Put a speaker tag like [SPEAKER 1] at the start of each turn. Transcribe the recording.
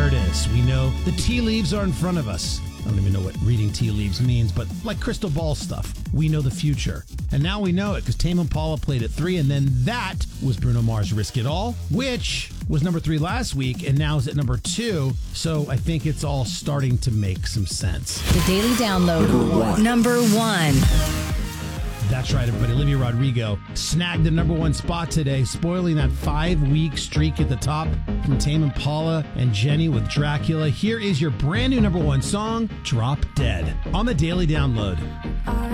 [SPEAKER 1] there it is. We know the tea leaves are in front of us. I don't even know what reading tea leaves means, but like crystal ball stuff, we know the future. And now we know it because Tame Impala played at 3, and then that was Bruno Mars' Risk It All, which was number 3 last week and now is at number 2. So I think it's all starting to make some sense.
[SPEAKER 2] The Daily Download. Number 1.
[SPEAKER 1] That's right, everybody. Olivia Rodrigo snagged the number 1 spot today, spoiling that 5-week streak at the top from Tame Impala and Jenny with Dracula. Here is your brand new number 1 song, Drop Dead, on the Daily Download.